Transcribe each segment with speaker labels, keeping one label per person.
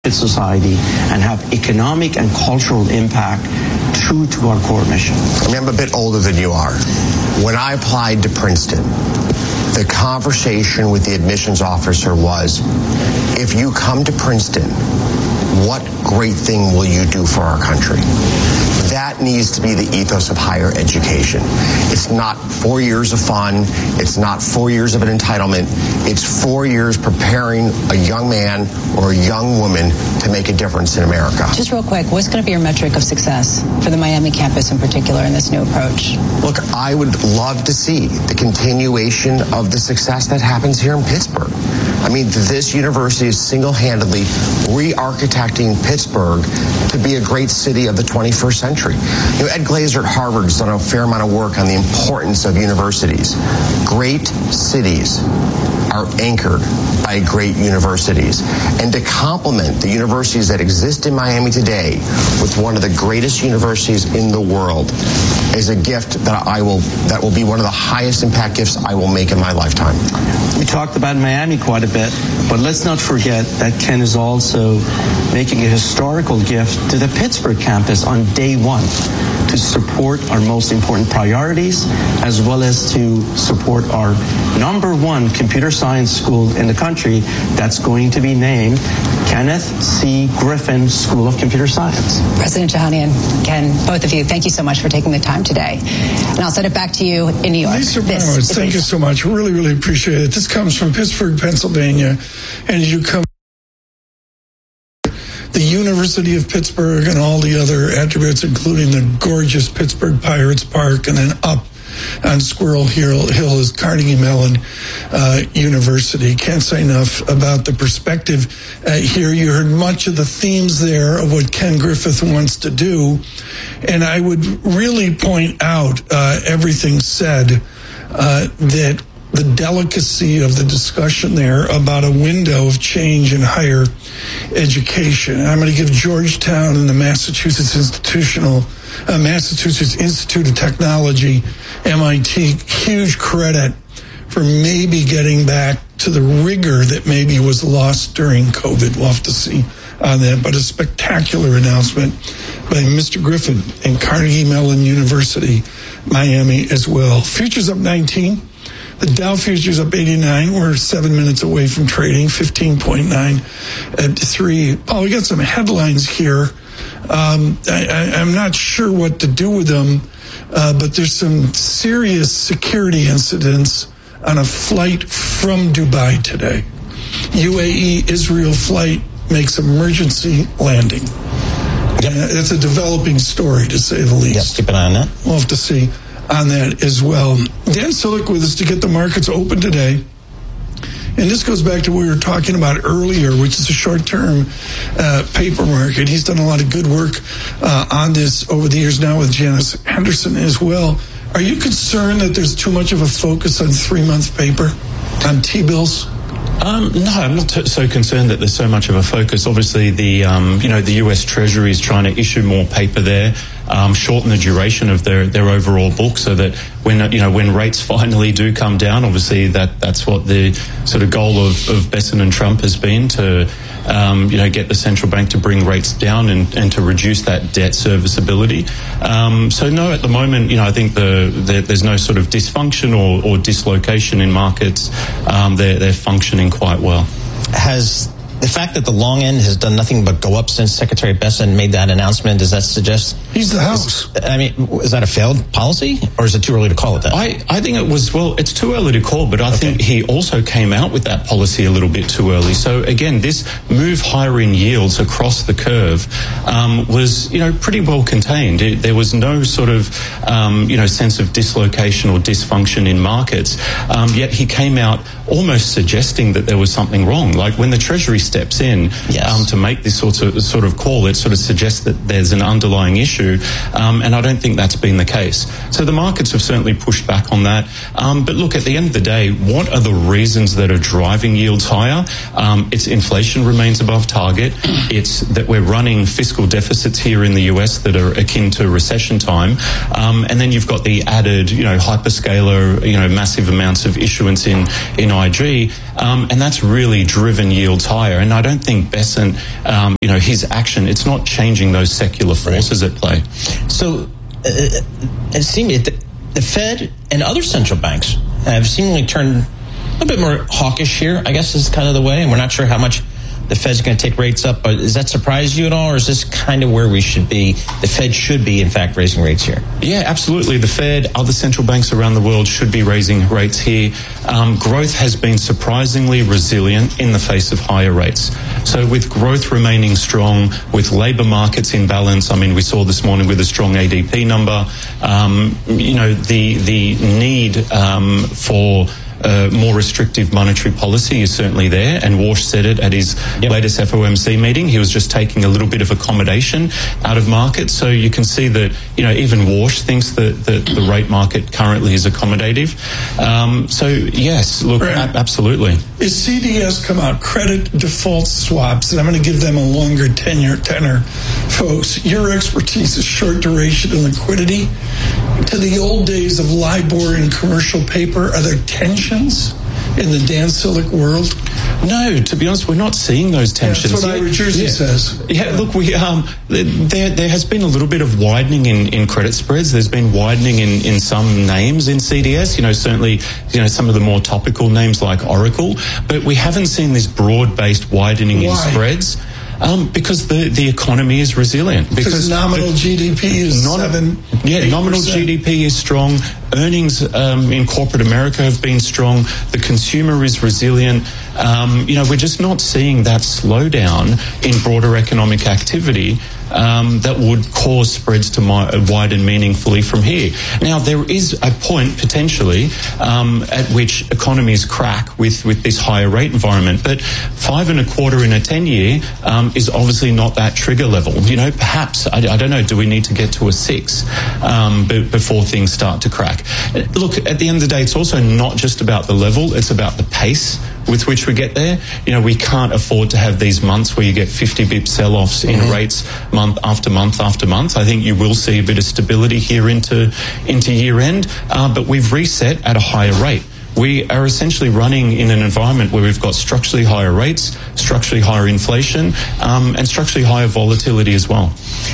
Speaker 1: society and have economic and cultural impact true to our core mission.
Speaker 2: I mean, I'm a bit older than you are. When I applied to Princeton, the conversation with the admissions officer was, if you come to Princeton, what great thing will you do for our country? That needs to be the ethos of higher education. It's not 4 years of fun. It's not 4 years of an entitlement. It's 4 years preparing a young man or a young woman to make a difference in America.
Speaker 3: Just real quick, what's going to be your metric of success for the Miami campus in particular in this new approach?
Speaker 2: Look, I would love to see the continuation of the success that happens here in Pittsburgh. I mean, this university is single-handedly re-architecting Pittsburgh to be a great city of the 21st century. You know, Ed Glazer at Harvard has done a fair amount of work on the importance of universities. Great cities are anchored by great universities. And to complement the universities that exist in Miami today with one of the greatest universities in the world is a gift that will be one of the highest impact gifts I will make in my lifetime.
Speaker 1: We talked about Miami quite a bit, but let's not forget that Ken is also making a historical gift to the Pittsburgh campus on day one to support our most important priorities, as well as to support our #1 computer science school in the country that's going to be named Kenneth C. Griffin School of Computer Science.
Speaker 3: President Jahani and Ken, both of you, thank you so much for taking the time today. And I'll send it back to you in New York.
Speaker 4: Lisa Bronowitz, thank you so much. Really, really appreciate it. This comes from Pittsburgh, Pennsylvania. And as you come, the University of Pittsburgh and all the other attributes, including the gorgeous Pittsburgh Pirates Park, and then up on Squirrel Hill is Carnegie Mellon University. Can't say enough about the perspective here. You heard much of the themes there of what Ken Griffith wants to do. And I would really point out everything said that the delicacy of the discussion there about a window of change in higher education. I'm going to give Georgetown and the Massachusetts Institute of Technology, MIT, huge credit for maybe getting back to the rigor that maybe was lost during COVID. We'll have to see on that, but a spectacular announcement by Mr. Griffin and Carnegie Mellon University, Miami as well. Futures up 19. The Dow futures up 89. We're 7 minutes away from trading, 15.9 at 3. Paul, we got some headlines here. I'm not sure what to do with them, but there's some serious security incidents on a flight from Dubai today. UAE Israel flight makes emergency landing.
Speaker 5: Yep.
Speaker 4: It's a developing story, to say the least.
Speaker 5: Yep, keep an eye on that.
Speaker 4: We'll have to see on that as well. Dan Sillick with us to get the markets open today. And this goes back to what we were talking about earlier, which is a short-term paper market. He's done a lot of good work on this over the years now with Janice Henderson as well. Are you concerned that there's too much of a focus on 3-month paper, on T-bills?
Speaker 6: No, I'm not so concerned that there's so much of a focus. Obviously, the U.S. Treasury is trying to issue more paper there, shorten the duration of their overall book, so that when rates finally do come down, obviously that's what the sort of goal of Bessent and Trump has been, to get the central bank to bring rates down and to reduce that debt serviceability. So no, at the moment, I think there's no sort of dysfunction or dislocation in markets. They're functioning quite well.
Speaker 5: Has the fact that the long end has done nothing but go up since Secretary Bessent made that announcement, does that suggest...
Speaker 4: He's the House.
Speaker 5: Is that a failed policy, or is it too early to call it that?
Speaker 6: I think it was, it's too early to call, but I think he also came out with that policy a little bit too early. So again, this move higher in yields across the curve was, pretty well contained. There was no sort of, sense of dislocation or dysfunction in markets. Yet he came out almost suggesting that there was something wrong. Like when the Treasury steps in to make this sort of call, it sort of suggests that there's an underlying issue, and I don't think that's been the case. So the markets have certainly pushed back on that. But look, at the end of the day, what are the reasons that are driving yields higher? It's inflation remains above target. It's that we're running fiscal deficits here in the US that are akin to recession time. And then you've got the added, hyperscaler, massive amounts of issuance in IG. and that's really driven yields higher. And I don't think Bessent, his action, it's not changing those secular forces at play.
Speaker 5: So it seems the Fed and other central banks have seemingly turned a little bit more hawkish here, I guess is kind of the way, and we're not sure how much the Fed's going to take rates up. But does that surprise you at all, or is this kind of where we should be? The Fed should be, in fact, raising rates here.
Speaker 6: Yeah, absolutely. The Fed, other central banks around the world should be raising rates here. Growth has been surprisingly resilient in the face of higher rates. So with growth remaining strong, with labour markets in balance, I mean, we saw this morning with a strong ADP number, the need for more restrictive monetary policy is certainly there, and Walsh said it at his latest FOMC meeting. He was just taking a little bit of accommodation out of markets. So you can see that, even Walsh thinks that the rate market currently is accommodative. So yes, look, absolutely.
Speaker 4: Is CDS come out, credit default swaps, and I'm going to give them a longer tenor. Folks, your expertise is short duration and liquidity. To the old days of LIBOR and commercial paper, are there tensions in the Dan Sillick world?
Speaker 6: No, to be honest, we're not seeing those tensions.
Speaker 4: That's what Ira Jersey says.
Speaker 6: Yeah, look, there has been a little bit of widening in credit spreads. There's been widening in some names in CDS. Certainly, some of the more topical names like Oracle, but we haven't seen this broad-based widening in spreads. Because the economy is resilient.
Speaker 4: Because nominal GDP is 7%.
Speaker 6: Yeah, nominal GDP is strong. Earnings in corporate America have been strong. The consumer is resilient. We're just not seeing that slowdown in broader economic activity that would cause spreads to widen meaningfully from here. Now, there is a point potentially at which economies crack with this higher rate environment, but 5.25 in a 10-year is obviously not that trigger level. Perhaps, I don't know, do we need to get to a 6 before things start to crack? Look, at the end of the day, it's also not just about the level, it's about the pace with which we get there. We can't afford to have these months where you get 50 bip sell-offs in rates month after month after month. I think you will see a bit of stability here into year end, but we've reset at a higher rate. We are essentially running in an environment where we've got structurally higher rates, structurally higher inflation, and structurally higher volatility as well.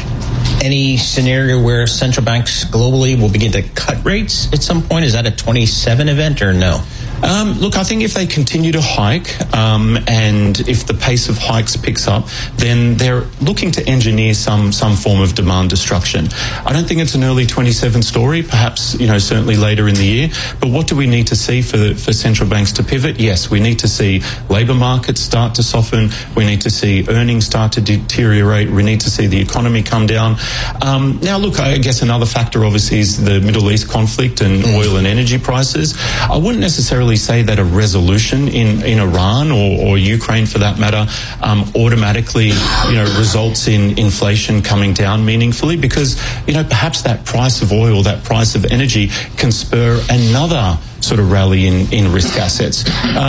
Speaker 5: Any scenario where central banks globally will begin to cut rates at some point? Is that a 27 event or no?
Speaker 6: Look, I think if they continue to hike and if the pace of hikes picks up, then they're looking to engineer some form of demand destruction. I don't think it's an early 27 story, perhaps, certainly later in the year. But what do we need to see for central banks to pivot? Yes, we need to see labour markets start to soften. We need to see earnings start to deteriorate. We need to see the economy come down. Now, look, I guess another factor obviously is the Middle East conflict and oil and energy prices. I wouldn't necessarily say that a resolution in Iran or Ukraine, for that matter, automatically, results in inflation coming down meaningfully, because, perhaps that price of oil, that price of energy can spur another sort of rally in risk assets.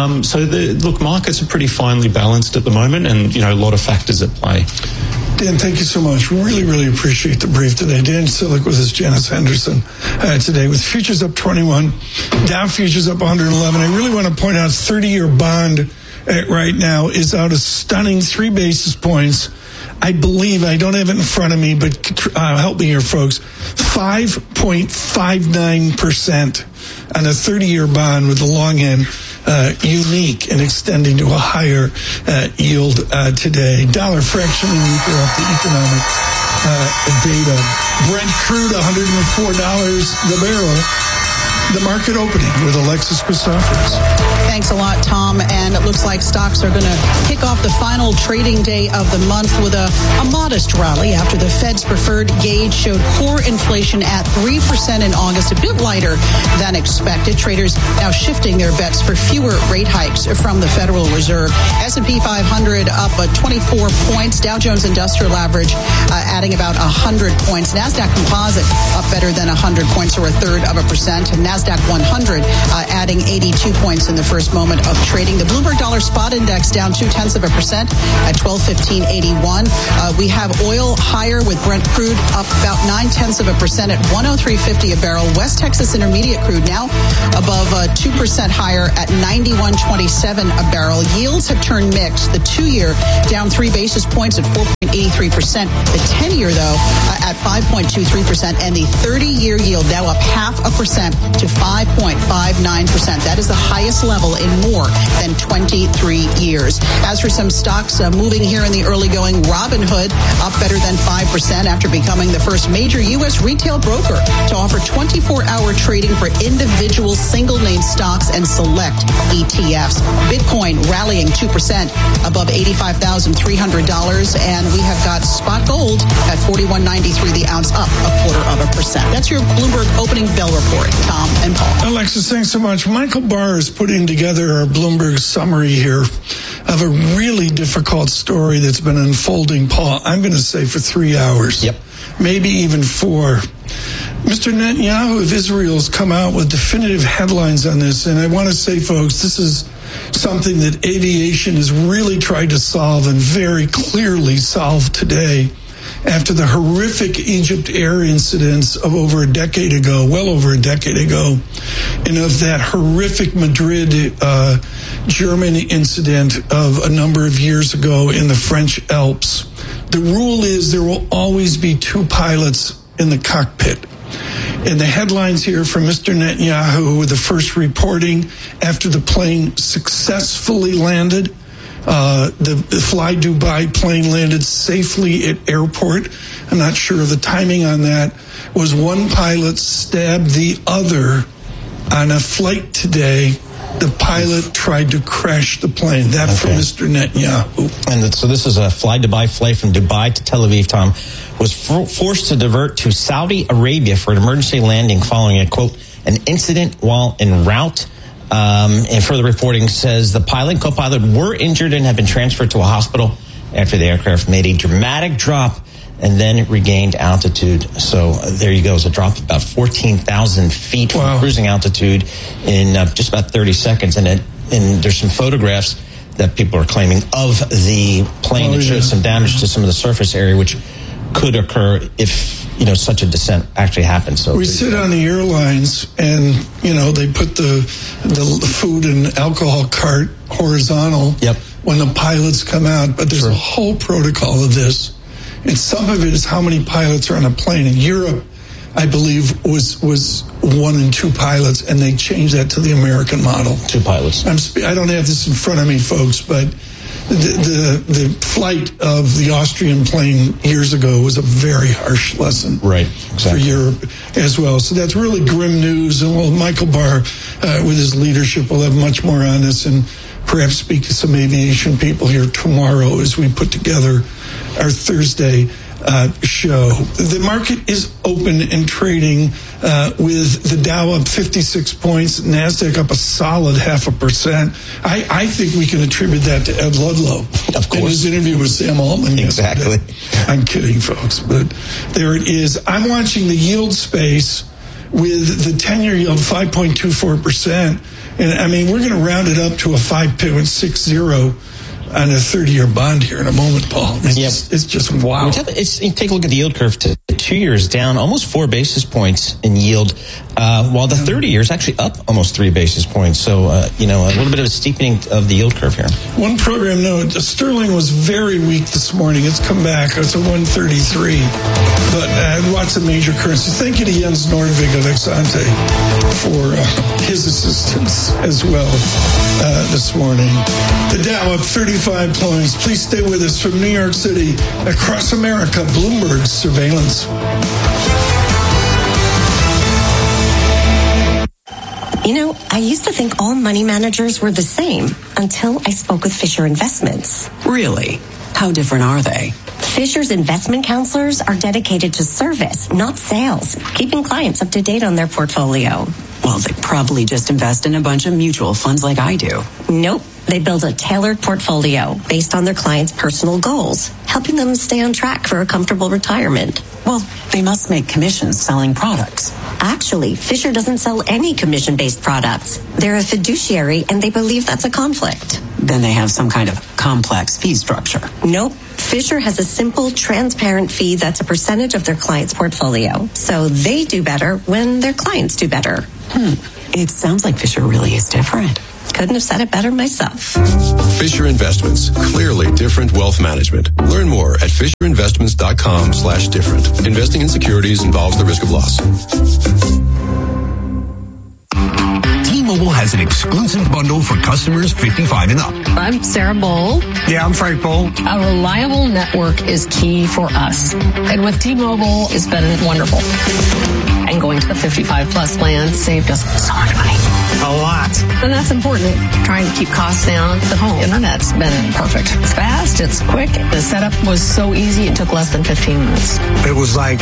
Speaker 6: Look, markets are pretty finely balanced at the moment, and, a lot of factors at play.
Speaker 4: Dan, thank you so much. Really, really appreciate the brief today. Dan Sillick with us, Janice Henderson today, with futures up 21, Dow futures up 111. I really want to point out 30-year bond right now is out a stunning 3 basis points. I believe, I don't have it in front of me, but help me here, folks, 5.59% on a 30-year bond with the long end. Unique and extending to a higher yield today. Dollar fractionally weaker off the economic data. Brent crude, $104 the barrel. The market opening with Alexis Christoforous.
Speaker 7: Thanks a lot, Tom. And it looks like stocks are going to kick off the final trading day of the month with a modest rally after the Fed's preferred gauge showed core inflation at 3% in August, a bit lighter than expected. Traders now shifting their bets for fewer rate hikes from the Federal Reserve. S&P 500 up 24 points. Dow Jones Industrial Average adding about 100 points. NASDAQ Composite up better than 100 points, or 1/3%. And NASDAQ 100 adding 82 points in the first first moment of trading. The Bloomberg Dollar Spot Index down 0.2% at 1215.81. We have oil higher with Brent crude up about 0.9% at 103.50 a barrel. West Texas Intermediate crude now above 2% higher at 91.27 a barrel. Yields have turned mixed. The 2-year down 3 basis points at 4.83%. The 10-year, though, at 5.23%. And the 30-year yield now up 0.5% to 5.59%. That is the highest level in more than 23 years. As for some stocks moving here in the early going, Robinhood up better than 5% after becoming the first major U.S. retail broker to offer 24-hour trading for individual single-name stocks and select ETFs. Bitcoin rallying 2% above $85,300, and we have got spot gold at $41.93 the ounce, up 0.25%. That's your Bloomberg opening bell report. Tom and Paul.
Speaker 4: Alexis, thanks so much. Michael Barr is putting together our Bloomberg summary here of a really difficult story that's been unfolding, Paul, I'm going to say for 3 hours.
Speaker 5: Yep.
Speaker 4: Maybe even 4. Mr. Netanyahu of Israel has come out with definitive headlines on this, and I want to say, folks, this is something that aviation has really tried to solve and very clearly solved today after the horrific Egypt Air incidents of well over a decade ago, and of that horrific Madrid German incident of a number of years ago in the French Alps. The rule is there will always be 2 pilots in the cockpit. And the headlines here from Mr. Netanyahu with the first reporting after the plane successfully landed. The Fly Dubai plane landed safely at airport. I'm not sure of the timing on that. Was one pilot stabbed the other on a flight today. The pilot tried to crash the plane. That from Mr. Netanyahu.
Speaker 5: And so this is a Fly Dubai flight from Dubai to Tel Aviv, Tom, was forced to divert to Saudi Arabia for an emergency landing following a, quote, an incident while en route. And further reporting says the pilot and co-pilot were injured and have been transferred to a hospital after the aircraft made a dramatic drop and then regained altitude. So there you go. It's a drop of about 14,000 feet from cruising altitude in just about 30 seconds. And there's some photographs that people are claiming of the plane that shows some damage to some of the surface area, which could occur if, such a descent actually happens. So
Speaker 4: we sit on the airlines and, they put the food and alcohol cart horizontal when the pilots come out. But there's a whole protocol of this. And some of it is how many pilots are on a plane. In Europe, I believe, was 1 and 2 pilots, and they changed that to the American model.
Speaker 5: 2 pilots.
Speaker 4: I don't have this in front of me, folks, but the flight of the Austrian plane years ago was a very harsh lesson for Europe as well. So that's really grim news. And Michael Barr, with his leadership, will have much more on this and perhaps speak to some aviation people here tomorrow as we put together our Thursday show. The market is open and trading with the Dow up 56 points, NASDAQ up a solid 0.5%. I think we can attribute that to Ed Ludlow.
Speaker 5: Of course.
Speaker 4: In his interview with Sam Altman yesterday. I'm kidding, folks, but there it is. I'm watching the yield space with the 10-year yield 5.24%. And, we're going to round it up to a 5.60 on a 30-year bond here in a moment, Paul. It's just wow.
Speaker 5: Take a look at the yield curve. 2 years down almost 4 basis points in yield, while the 30-year is actually up almost 3 basis points. So, a little bit of a steepening of the yield curve here.
Speaker 4: One program note, sterling was very weak this morning. It's come back. It's a 133. But lots of major currencies. Thank you to Jens Nordvig of Exante for his assistance as well this morning. The Dow up 35 points. Please stay with us from New York City, across America, Bloomberg Surveillance.
Speaker 8: I used to think all money managers were the same until I spoke with Fisher Investments.
Speaker 9: Really? How different are they?
Speaker 8: Fisher's investment counselors are dedicated to service, not sales, keeping clients up to date on their portfolio.
Speaker 9: Well, they probably just invest in a bunch of mutual funds like I do.
Speaker 8: Nope. They build a tailored portfolio based on their clients' personal goals, helping them stay on track for a comfortable retirement.
Speaker 9: Well, they must make commissions selling products.
Speaker 8: Actually, Fisher doesn't sell any commission-based products. They're a fiduciary, and they believe that's a conflict.
Speaker 9: Then they have some kind of complex fee structure.
Speaker 8: Nope. Fisher has a simple, transparent fee that's a percentage of their client's portfolio. So they do better when their clients do better.
Speaker 9: It sounds like Fisher really is different.
Speaker 8: Couldn't have said it better myself.
Speaker 10: Fisher Investments. Clearly different wealth management. Learn more at FisherInvestments.com/different. Investing in securities involves the risk of loss.
Speaker 11: T-Mobile has an exclusive bundle for customers 55 and up.
Speaker 12: I'm Sarah Bowl.
Speaker 13: Yeah, I'm Frank Bowl.
Speaker 12: A reliable network is key for us. And with T-Mobile, it's been wonderful. And going to the 55 plus plan saved us so much money.
Speaker 13: A lot.
Speaker 12: And that's important. Trying to keep costs down. The home internet's been perfect. It's fast. It's quick. The setup was so easy. It took less than 15 minutes.
Speaker 13: It was like,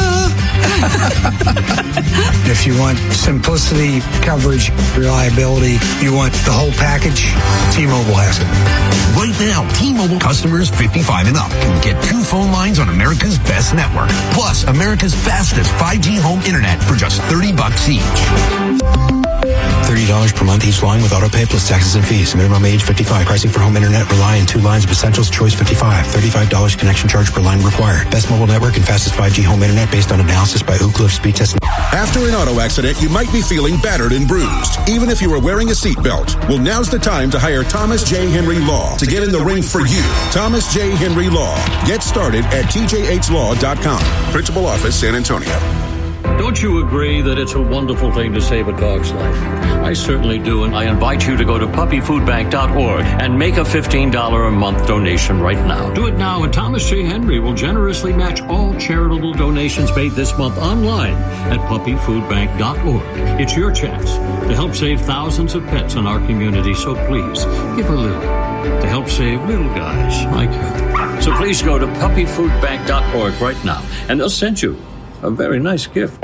Speaker 13: if you want simplicity, coverage, reliability, you want the whole package, T-Mobile has it.
Speaker 11: Right now, T-Mobile customers 55 and up can get 2 phone lines on America's best network, plus America's fastest 5G home internet for just $30 each.
Speaker 14: $30 per month each line with autopay plus taxes and fees. Minimum age 55. Pricing for home internet rely on 2 lines of Essentials. Choice 55. $35 connection charge per line required. Best mobile network and fastest 5G home internet based on analysis by Ookla of speed test.
Speaker 15: After an auto accident, you might be feeling battered and bruised, even if you were wearing a seatbelt. Well, now's the time to hire Thomas J. Henry Law to get in the ring for you. Thomas J. Henry Law. Get started at tjhlaw.com. Principal Office, San Antonio.
Speaker 16: Don't you agree that it's a wonderful thing to save a dog's life? I certainly do, and I invite you to go to puppyfoodbank.org and make a $15 a month donation right now. Do it now, and Thomas J. Henry will generously match all charitable donations made this month online at puppyfoodbank.org. It's your chance to help save thousands of pets in our community, so please give a little to help save little guys like you. So please go to puppyfoodbank.org right now, and they'll send you a very nice gift.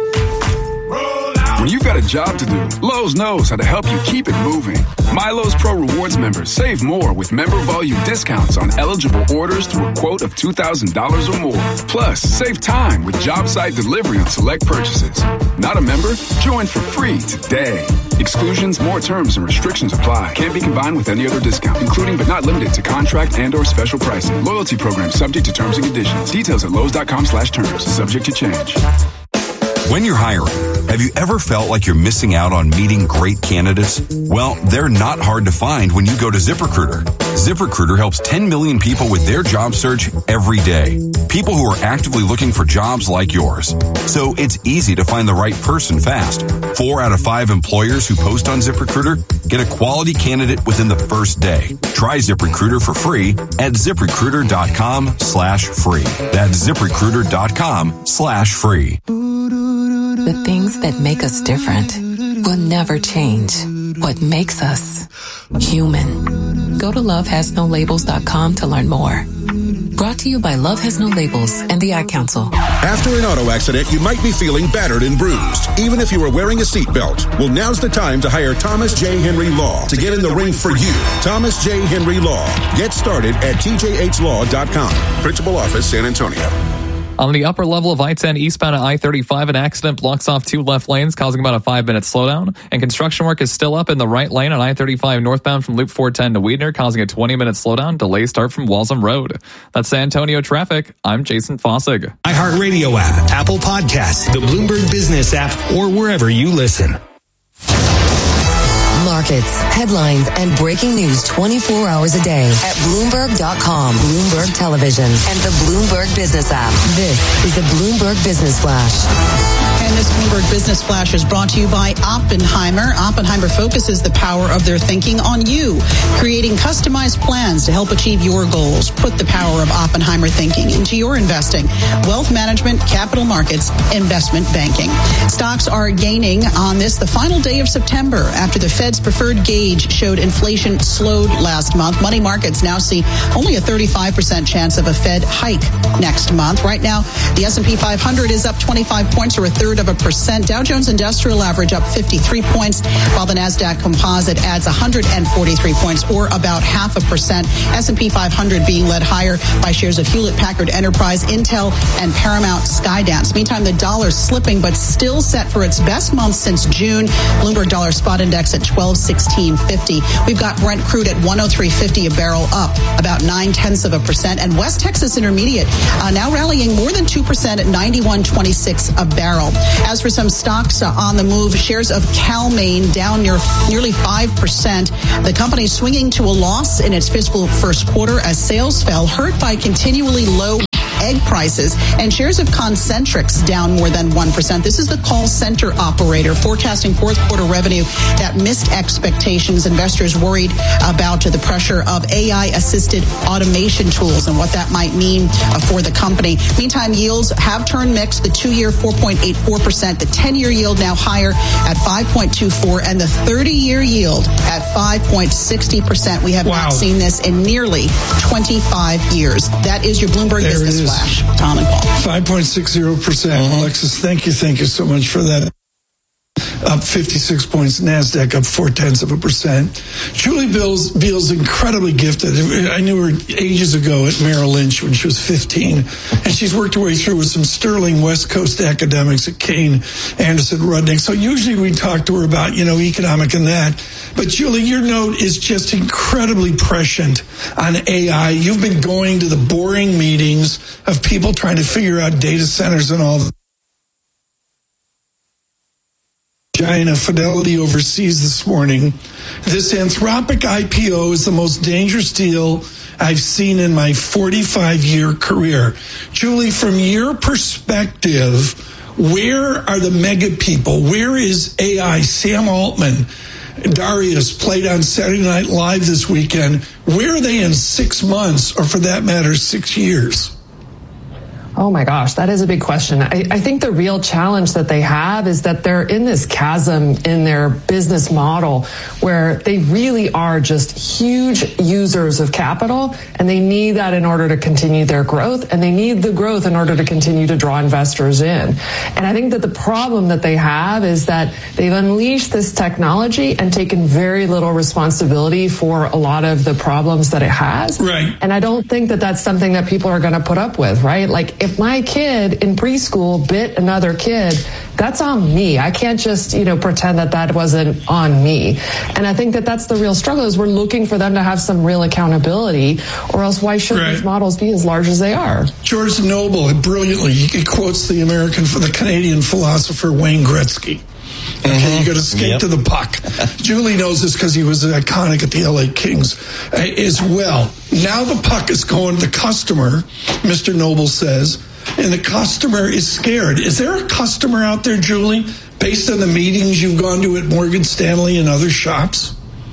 Speaker 17: When you've got a job to do, Lowe's knows how to help you keep it moving. MyLowe's Pro Rewards members save more with member volume discounts on eligible orders through a quote of $2,000 or more. Plus, save time with job site delivery on select purchases. Not a member? Join for free today. Exclusions, more terms, and restrictions apply. Can't be combined with any other discount, including but not limited to contract and/or special pricing. Loyalty program subject to terms and conditions. Details at Lowe's.com/terms. Subject to change.
Speaker 18: When you're hiring, have you ever felt like you're missing out on meeting great candidates? Well, they're not hard to find when you go to ZipRecruiter. ZipRecruiter helps 10 million people with their job search every day. People who are actively looking for jobs like yours. So it's easy to find the right person fast. 4 out of 5 employers who post on ZipRecruiter get a quality candidate within the first day. Try ZipRecruiter for free at ZipRecruiter.com/free. That's ZipRecruiter.com/free.
Speaker 19: The things that make us different will never change. What makes us human. Go to lovehasnolabels.com to learn more. Brought to you by Love Has No Labels and the Ad Council.
Speaker 15: After an auto accident, you might be feeling battered and bruised, even if you were wearing a seatbelt. Well, now's the time to hire Thomas J. Henry Law to get in the ring for you. Thomas J. Henry Law. Get started at tjhlaw.com. Principal Office, San Antonio.
Speaker 20: On the upper level of I-10 eastbound at I-35, an accident blocks off 2 left lanes, causing about a 5-minute slowdown. And construction work is still up in the right lane on I-35 northbound from Loop 410 to Weidner, causing a 20-minute slowdown. Delays start from Walsham Road. That's San Antonio traffic. I'm Jason Fossig.
Speaker 11: iHeartRadio app, Apple Podcasts, the Bloomberg Business app, or wherever you listen.
Speaker 21: Markets, headlines, and breaking news 24 hours a day at Bloomberg.com, Bloomberg Television, and the Bloomberg Business app. This is the Bloomberg Business Flash.
Speaker 7: And this Bloomberg Business Flash is brought to you by Oppenheimer. Oppenheimer focuses the power of their thinking on you, creating customized plans to help achieve your goals. Put the power of Oppenheimer thinking into your investing, wealth management, capital markets, investment banking. Stocks are gaining on this, the final day of September, after the Fed's preferred preferred gauge showed inflation slowed last month. Money markets now see only a 35% chance of a Fed hike next month. Right now, the S&P 500 is up 25 points or 1/3%. Dow Jones Industrial Average up 53 points, while the NASDAQ Composite adds 143 points or about 0.5%. S&P 500 being led higher by shares of Hewlett-Packard Enterprise, Intel, and Paramount Skydance. Meantime, the dollar slipping but still set for its best month since June. Bloomberg Dollar Spot Index at 1216.50. We've got Brent crude at 103.50 a barrel, up about 0.9%. And West Texas Intermediate now rallying more than 2% at 91.26 a barrel. As for some stocks on the move, shares of CalMaine down nearly 5%. The company swinging to a loss in its fiscal first quarter as sales fell, hurt by continually low egg prices, and shares of Concentrix down more than 1%. This is the call center operator forecasting fourth quarter revenue that missed expectations. Investors worried about the pressure of AI-assisted automation tools and what that might mean for the company. Meantime, yields have turned mixed. The 2-year 4.84%, the 10-year yield now higher at 5.24%, and the 30-year yield at 5.60%. We have not seen this in nearly 25 years. That is your Bloomberg Business Flash. Tom and Paul.
Speaker 4: 5.60%. Alexis, thank you so much for that. Up 56 points. NASDAQ up 0.4%. Julie Biel's incredibly gifted. I knew her ages ago at Merrill Lynch when she was 15, and she's worked her way through with some sterling West Coast academics at Kane, Anderson, Rudnick. So usually we talk to her about, economic and that. But Julie, your note is just incredibly prescient on AI. You've been going to the boring meetings of people trying to figure out data centers and all. China, Fidelity overseas this morning. This Anthropic IPO is the most dangerous deal I've seen in my 45-year career. Julie, from your perspective, where are the mega people? Where is AI? Sam Altman, Darius played on Saturday Night Live this weekend. Where are they in 6 months, or for that matter, 6 years?
Speaker 12: Oh my gosh, that is a big question. I think the real challenge that they have is that they're in this chasm in their business model where they really are just huge users of capital, and they need that in order to continue their growth, and they need the growth in order to continue to draw investors in. And I think that the problem that they have is that they've unleashed this technology and taken very little responsibility for a lot of the problems that it has.
Speaker 4: Right.
Speaker 12: And I don't think that that's something that people are going to put up with, right? Like, if my kid in preschool bit another kid, that's on me. I can't just, pretend that that wasn't on me. And I think that that's the real struggle, is we're looking for them to have some real accountability, or else why shouldn't these models be as large as they are?
Speaker 4: George Noble, brilliantly, he quotes the Canadian philosopher Wayne Gretzky. Okay, you got to skate to the puck. Julie knows this because he was iconic at the LA Kings as well. Now the puck is going to the customer, Mr. Noble says, and the customer is scared. Is there a customer out there, Julie, based on the meetings you've gone to at Morgan Stanley and other shops?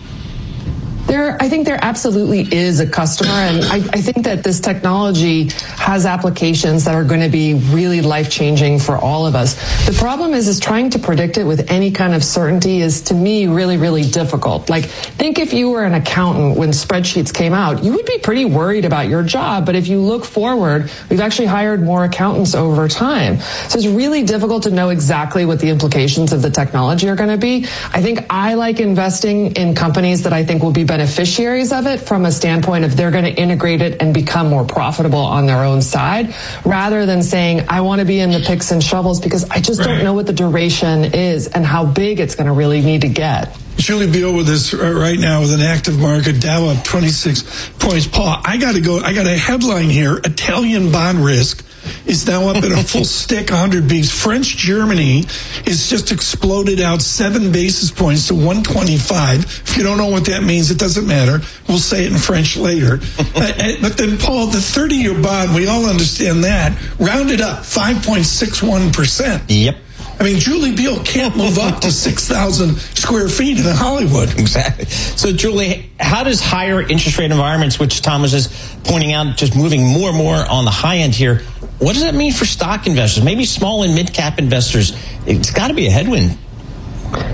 Speaker 12: I think there absolutely is a customer, and I think that this technology has applications that are going to be really life-changing for all of us. The problem is trying to predict it with any kind of certainty is, to me, really, really difficult. Like, think if you were an accountant when spreadsheets came out, you would be pretty worried about your job. But if you look forward, we've actually hired more accountants over time. So it's really difficult to know exactly what the implications of the technology are going to be. I think I like investing in companies that I think will be beneficiaries of it from a standpoint of they're going to integrate it and become more profitable on their own side, rather than saying, I want to be in the picks and shovels, because I just don't know what the duration is and how big it's going to really need to get.
Speaker 4: Julie Biel with us right now with an active market, Dow up 26 points. Paul, I got a headline here. Italian bond risk is now up at a full stick, 100 beeps. French Germany is just exploded out 7 basis points to 125. If you don't know what that means, it doesn't matter. We'll say it in French later. But then, Paul, the 30-year bond, we all understand that, rounded up 5.61%.
Speaker 5: Yep.
Speaker 4: I mean, Julie Biel can't move up to 6,000 square feet in Hollywood.
Speaker 5: Exactly. So, Julie, how does higher interest rate environments, which Tom was just pointing out, just moving more and more on the high end here, what does that mean for stock investors, maybe small and mid-cap investors? It's got to be a headwind.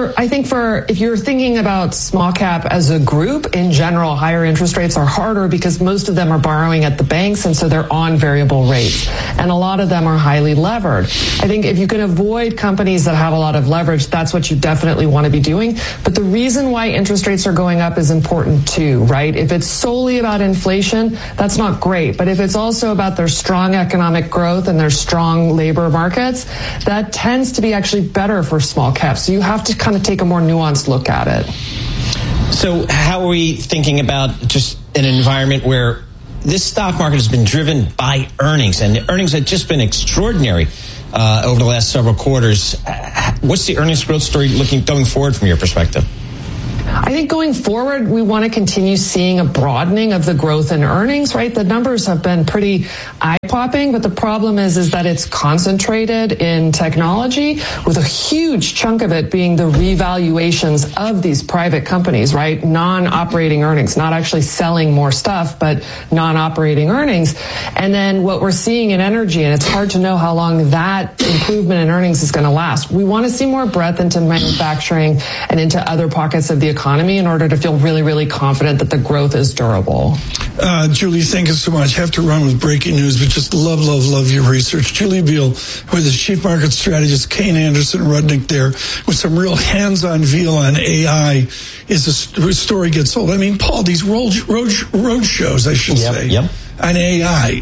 Speaker 12: if you're thinking about small cap as a group, in general, higher interest rates are harder because most of them are borrowing at the banks, and so they're on variable rates. And a lot of them are highly levered. I think if you can avoid companies that have a lot of leverage, that's what you definitely want to be doing. But the reason why interest rates are going up is important too, right? If it's solely about inflation, that's not great. But if it's also about their strong economic growth and their strong labor markets, that tends to be actually better for small caps. So you have to kind of take a more nuanced look at it.
Speaker 5: So how are we thinking about just an environment where this stock market has been driven by earnings, and earnings have just been extraordinary over the last several quarters? What's the earnings growth story going forward from your perspective?
Speaker 12: I think going forward, we want to continue seeing a broadening of the growth in earnings, right? The numbers have been pretty eye-popping, but the problem is that it's concentrated in technology, with a huge chunk of it being the revaluations of these private companies, right? Non-operating earnings, not actually selling more stuff, but non-operating earnings. And then what we're seeing in energy, and it's hard to know how long that improvement in earnings is going to last. We want to see more breadth into manufacturing and into other pockets of the economy in order to feel really, really confident that the growth is durable.
Speaker 4: Julie, thank you so much. Have to run with breaking news, but just love your research. Julie Beal, with the chief market strategist, Kane Anderson Rudnick there, with some real hands-on feel on AI, is the story gets old. I mean, Paul, these road shows, I should say, on AI.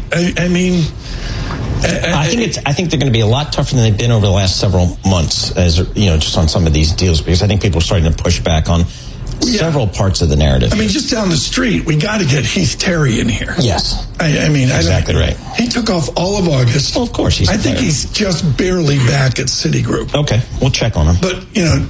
Speaker 5: I think they're going to be a lot tougher than they've been over the last several months, as just on some of these deals, because I think people are starting to push back on several parts of the narrative.
Speaker 4: I mean, just down the street, we got to get Heath Terry in here.
Speaker 5: Yes.
Speaker 4: Exactly
Speaker 5: right.
Speaker 4: He took off all of August.
Speaker 5: Well, of course
Speaker 4: I think he's just barely back at Citigroup.
Speaker 5: Okay, we'll check on him.
Speaker 4: But,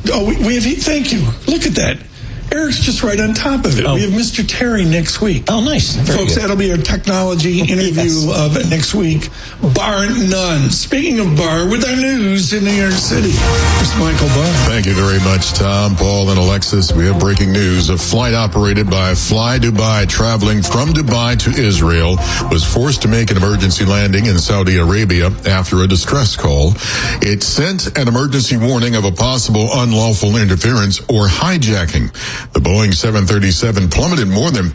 Speaker 4: we have Heath. Thank you. Look at that. Eric's just right on top of it. We have Mr. Terry next week.
Speaker 5: Oh, nice. Very
Speaker 4: Folks,
Speaker 5: good.
Speaker 4: that'll be our technology interview of next week. Bar none. Speaking of bar, with our news in New York City, it's Michael Barr.
Speaker 2: Thank you very much, Tom, Paul, and Alexis. We have breaking news. A flight operated by Fly Dubai traveling from Dubai to Israel was forced to make an emergency landing in Saudi Arabia after a distress call. It sent an emergency warning of a possible unlawful interference or hijacking. The Boeing 737 plummeted more than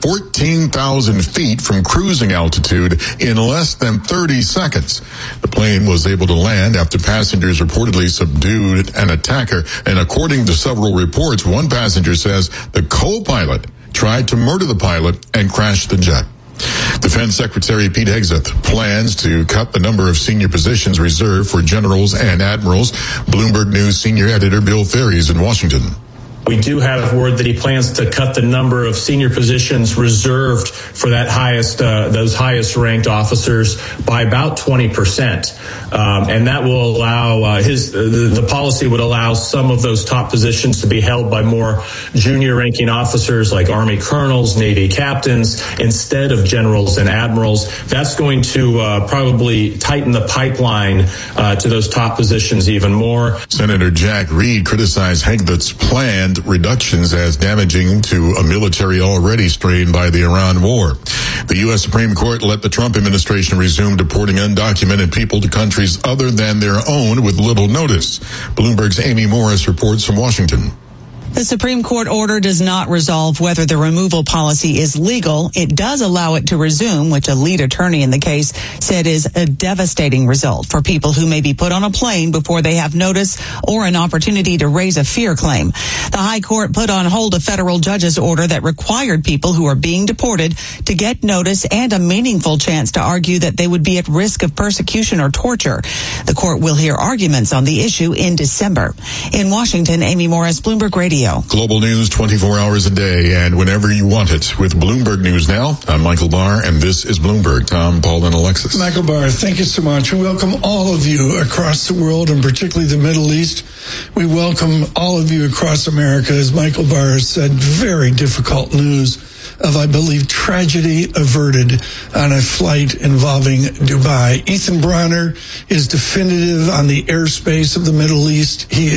Speaker 2: 14,000 feet from cruising altitude in less than 30 seconds. The plane was able to land after passengers reportedly subdued an attacker. And according to several reports, one passenger says the co-pilot tried to murder the pilot and crashed the jet. Defense Secretary Pete Hegseth plans to cut the number of senior positions reserved for generals and admirals. Bloomberg News senior editor Bill Ferry is in Washington.
Speaker 22: We do have word that he plans to cut the number of senior positions reserved for that those highest ranked officers by about 20%. And that will allow the policy would allow some of those top positions to be held by more junior ranking officers like Army colonels, Navy captains, instead of generals and admirals. That's going to probably tighten the pipeline to those top positions even more.
Speaker 2: Senator Jack Reed criticized Hegseth's planned reductions as damaging to a military already strained by the Iran war. The U.S. Supreme Court let the Trump administration resume deporting undocumented people to countries other than their own with little notice. Bloomberg's Amy Morris reports from Washington.
Speaker 23: The Supreme Court order does not resolve whether the removal policy is legal. It does allow it to resume, which a lead attorney in the case said is a devastating result for people who may be put on a plane before they have notice or an opportunity to raise a fear claim. The High Court put on hold a federal judge's order that required people who are being deported to get notice and a meaningful chance to argue that they would be at risk of persecution or torture. The court will hear arguments on the issue in December. In Washington, Amy Morris, Bloomberg Radio.
Speaker 2: Global news 24 hours a day and whenever you want it. With Bloomberg News Now, I'm Michael Barr, and this is Bloomberg. Tom, Paul, and Alexis.
Speaker 4: Michael Barr, thank you so much. We welcome all of you across the world, and particularly the Middle East. We welcome all of you across America. As Michael Barr said, very difficult news of, I believe, tragedy averted on a flight involving Dubai. Ethan Bronner is definitive on the airspace of the Middle East. He is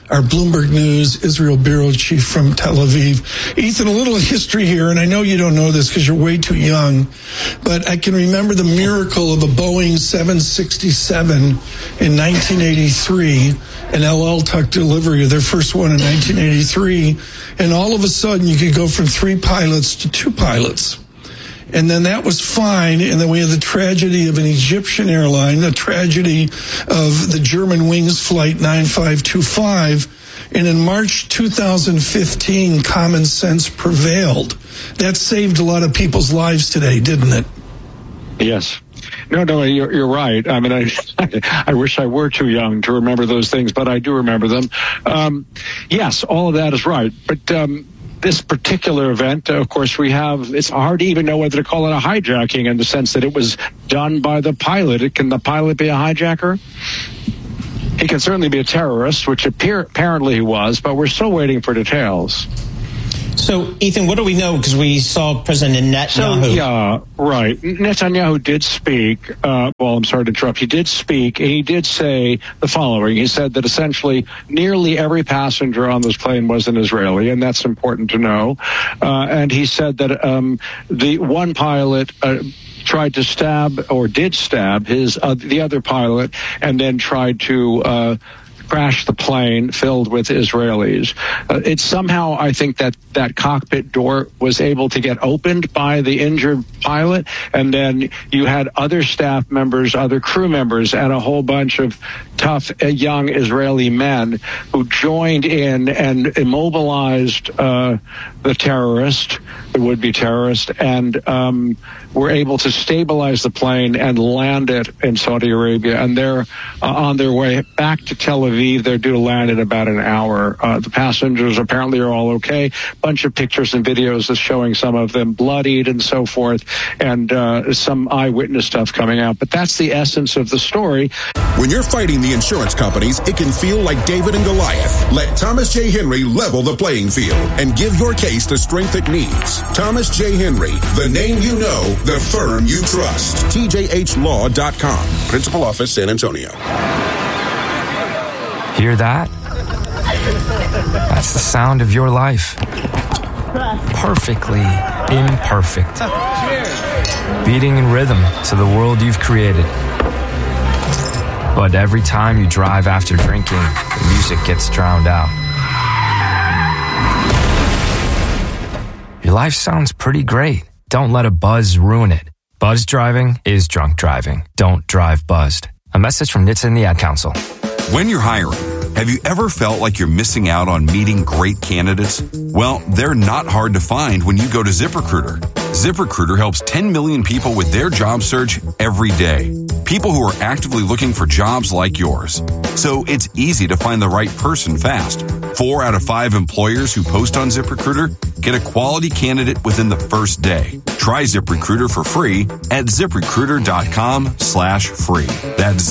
Speaker 4: our Bloomberg News Israel bureau chief from Tel Aviv. Ethan, a little history here, and I know you don't know this because you're way too young, but I can remember the miracle of a Boeing 767 in 1983, an El Al Tuck delivery, their first one in 1983, and all of a sudden you could go from 3 pilots to 2 pilots. And then that was fine. And then we had the tragedy of an Egyptian airline, the tragedy of the German Wings Flight 9525. And in March 2015, common sense prevailed. That saved a lot of people's lives today, didn't it?
Speaker 1: Yes. No, you're right. I mean, I wish I were too young to remember those things, but I do remember them. Yes, all of that is right. But this particular event, of course, it's hard to even know whether to call it a hijacking in the sense that it was done by the pilot. Can the pilot be a hijacker? He can certainly be a terrorist, which apparently he was, but we're still waiting for details.
Speaker 5: So, Ethan, what do we know? Because we saw President Netanyahu.
Speaker 1: Yeah, right. Netanyahu did speak. I'm sorry to interrupt. He did speak, and he did say the following. He said that essentially nearly every passenger on this plane was an Israeli, and that's important to know. And he said that the one pilot tried to stab the other pilot, and then tried to crash the plane filled with Israelis. It's somehow, I think, that cockpit door was able to get opened by the injured pilot, and then you had other staff members, other crew members, and a whole bunch of tough young Israeli men who joined in and immobilized the would-be terrorist, and were able to stabilize the plane and land it in Saudi Arabia. And they're on their way back to Tel Aviv. They're due to land in about an hour. The passengers apparently are all okay. Bunch of pictures and videos is showing some of them bloodied and so forth, and some eyewitness stuff coming out. But that's the essence of the story.
Speaker 15: When you're fighting the insurance companies, it can feel like David and Goliath. Let Thomas J. Henry level the playing field and give your case the strength it needs. Thomas J. Henry, the name you know, the firm you trust. TJHLaw.com. Principal Office, San Antonio.
Speaker 3: Hear that? That's the sound of your life. Perfectly imperfect. Beating in rhythm to the world you've created. But every time you drive after drinking, the music gets drowned out. Your life sounds pretty great. Don't let a buzz ruin it. Buzz driving is drunk driving. Don't drive buzzed. A message from NHTSA and the Ad Council.
Speaker 18: When you're hiring, have you ever felt like you're missing out on meeting great candidates? Well, they're not hard to find when you go to ZipRecruiter. ZipRecruiter helps 10 million people with their job search every day. People who are actively looking for jobs like yours. So it's easy to find the right person fast. 4 out of 5 employers who post on ZipRecruiter get a quality candidate within the first day. Try ZipRecruiter for free at ZipRecruiter.com/free. That's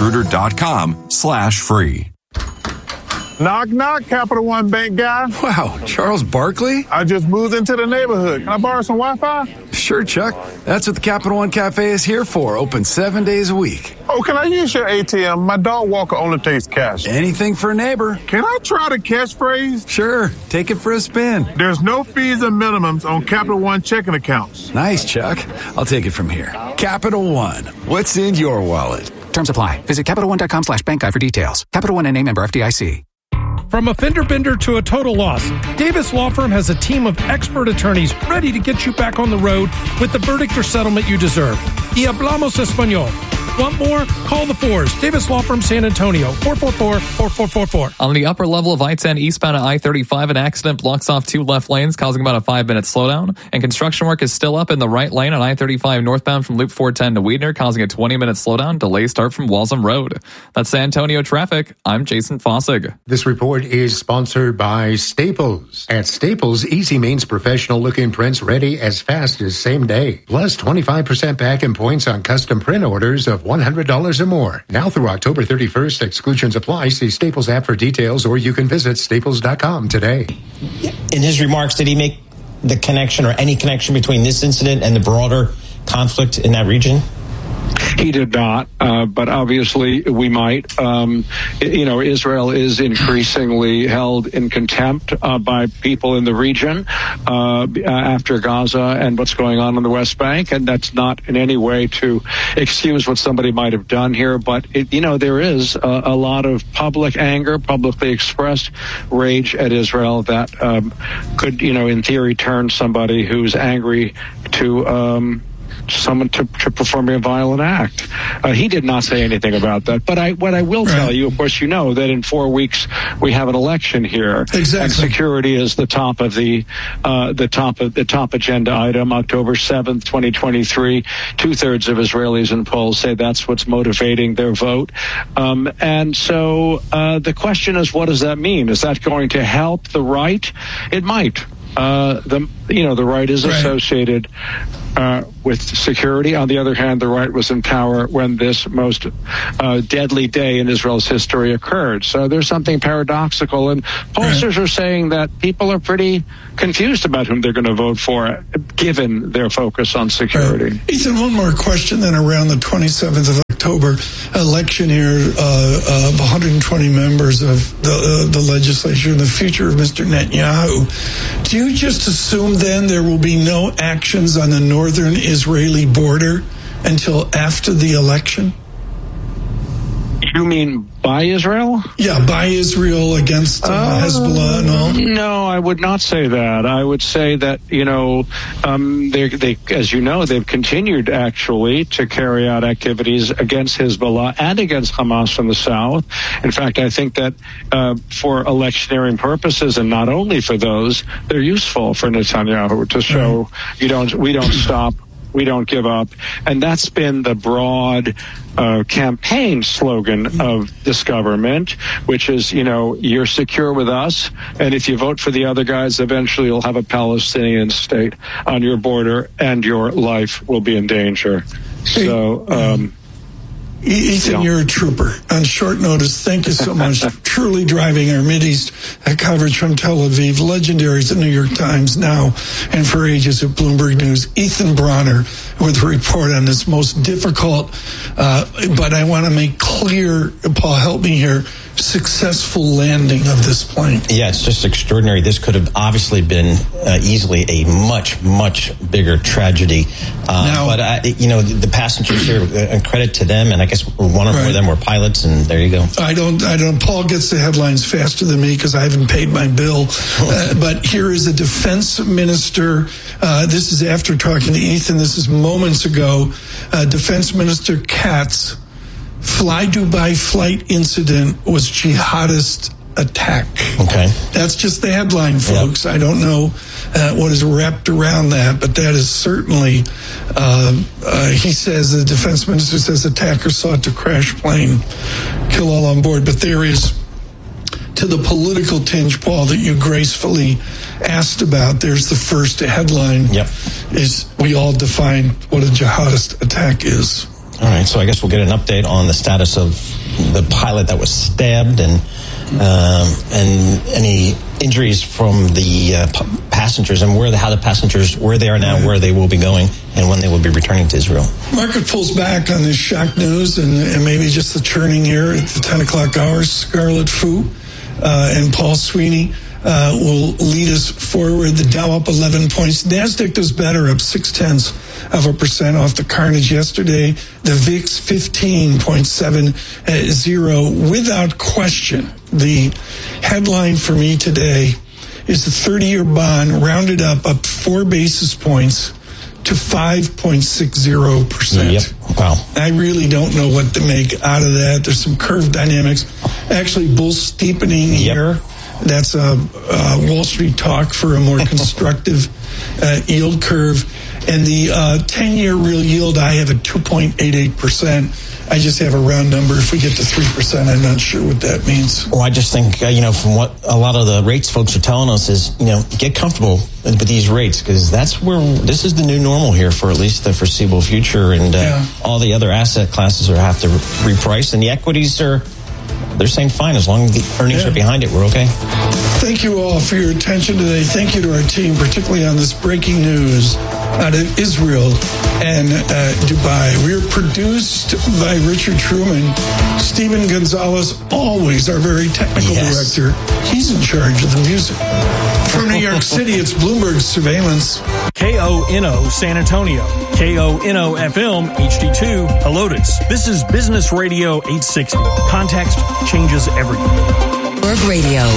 Speaker 18: ZipRecruiter.com/free.
Speaker 6: Knock, knock, Capital One Bank guy.
Speaker 24: Wow, Charles Barkley?
Speaker 6: I just moved into the neighborhood. Can I borrow some Wi-Fi?
Speaker 24: Sure, Chuck. That's what the Capital One Cafe is here for. Open 7 days a week.
Speaker 6: Oh, can I use your ATM? My dog walker only takes cash.
Speaker 24: Anything for a neighbor.
Speaker 6: Can I try the catchphrase?
Speaker 24: Sure. Take it for a spin.
Speaker 6: There's no fees and minimums on Capital One checking accounts.
Speaker 24: Nice, Chuck. I'll take it from here. Capital One. What's in your wallet?
Speaker 25: Terms apply. Visit CapitalOne.com/bank guide for details. Capital One NA member FDIC.
Speaker 26: From a fender bender to a total loss, Davis Law Firm has a team of expert attorneys ready to get you back on the road with the verdict or settlement you deserve. Y hablamos español. Want more? Call the Fours. Davis Law Firm, San Antonio, 444-4444.
Speaker 20: On the upper level of I-10 eastbound at I-35, an accident blocks off 2 left lanes, causing about a 5-minute slowdown. And construction work is still up in the right lane on I-35 northbound from Loop 410 to Weidner, causing a 20-minute slowdown. Delays start from Walsham Road. That's San Antonio traffic. I'm Jason Fossig.
Speaker 27: This report is sponsored by Staples. At Staples, Easy means professional-looking prints ready as fast as same day. Plus 25% back in points on custom print orders of $100 or more. Now through October 31st, exclusions apply. See Staples app for details, or you can visit staples.com today.
Speaker 5: In his remarks, did he make the connection or any connection between this incident and the broader conflict in that region?
Speaker 1: He did not, but obviously we might. Israel is increasingly held in contempt by people in the region after Gaza and what's going on the West Bank, and that's not in any way to excuse what somebody might have done here. But there is a lot of public anger, publicly expressed rage at Israel that could, in theory, turn somebody who's angry to someone to performing a violent act. He did not say anything about that. But what I will tell you, of course, that in 4 weeks we have an election here.
Speaker 4: Exactly.
Speaker 1: And security is the top of the top agenda item. October 7th, 2023. 2/3 of Israelis in polls say that's what's motivating their vote. And so the question is, what does that mean? Is that going to help the right? It might. The right is associated with security. On the other hand, the right was in power when this most deadly day in Israel's history occurred. So there's something paradoxical, and pollsters are saying that people are pretty confused about whom they're going to vote for, given their focus on security.
Speaker 4: Ethan, one more question then. Around the 27th of October election here of 120 members of the legislature and the future of Mr. Netanyahu, do you just assume then there will be no actions on the northern Israeli border until after the election?
Speaker 1: You mean by Israel?
Speaker 4: Yeah, by Israel against Hezbollah and all?
Speaker 1: No, I would not say that. I would say that, they, as you know, they've continued actually to carry out activities against Hezbollah and against Hamas from the south. In fact, I think that for electioneering purposes, and not only for those, they're useful for Netanyahu to show we don't stop. We don't give up. And that's been the broad campaign slogan of this government, which is, you're secure with us. And if you vote for the other guys, eventually you'll have a Palestinian state on your border and your life will be in danger. So,
Speaker 4: Ethan, you're a trooper. On short notice, thank you so much. Truly driving our Mideast coverage from Tel Aviv. Legendaries at New York Times now and for ages at Bloomberg News. Ethan Bronner with a report on this most difficult, but I want to make clear, Paul, help me here, successful landing of this plane.
Speaker 5: Yeah, it's just extraordinary. This could have obviously been easily a much, much bigger tragedy. But the passengers here, credit to them, and I guess one or more of them were pilots, and there you go.
Speaker 4: I don't. Paul gets the headlines faster than me because I haven't paid my bill. But here is a defense minister. This is after talking to Ethan. This is moments ago. Defense Minister Katz. Fly Dubai flight incident was jihadist attack. Okay. That's just the headline, folks. Yep. I don't know what is wrapped around that, but that is certainly, he says, the defense minister says attackers sought to crash plane, kill all on board. But there is, to the political tinge, Paul, that you gracefully asked about, there's the first headline. Yep. Is we all define what a jihadist attack is.
Speaker 5: All right, so I guess we'll get an update on the status of the pilot that was stabbed and any injuries from the passengers and how the passengers, where they are now, where they will be going, and when they will be returning to Israel.
Speaker 4: Market pulls back on this shock news and maybe just the churning here at the 10 o'clock hours. Scarlett Fu and Paul Sweeney will lead us forward. The Dow up 11 points. NASDAQ does better, up 0.6% off the carnage yesterday. The VIX 15.70. Without question, the headline for me today is the 30-year bond rounded up 4 basis points to 5.60%.
Speaker 5: Yep. Wow.
Speaker 4: I really don't know what to make out of that. There's some curve dynamics. Actually, bull steepening here. That's Wall Street talk for a more constructive yield curve. And the 10-year real yield, I have at 2.88%. I just have a round number. If we get to 3%, I'm not sure what that means.
Speaker 5: Well, I just think, from what a lot of the rates folks are telling us is, get comfortable with these rates because this is the new normal here for at least the foreseeable future. And all the other asset classes have to reprice. And the equities they're saying fine as long as the earnings are behind it, we're okay.
Speaker 4: Thank you all for your attention today. Thank you to our team, particularly on this breaking news out of Israel and Dubai. We are produced by Richard Truman. Stephen Gonzalez, always our very technical director. He's in charge of the music. From New York City, it's Bloomberg Surveillance.
Speaker 8: KONO San Antonio. KONO FM HD2 Helotes. This is Business Radio 860. Context changes everything.
Speaker 21: Bloomberg Radio.